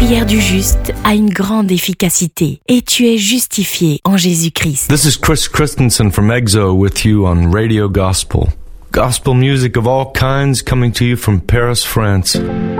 prière du juste a une grande efficacité et tu es justifié en Jésus-Christ. This is Chris Christensen from EXO with you on Radio Gospel. Gospel music of all kinds coming to you from Paris, France.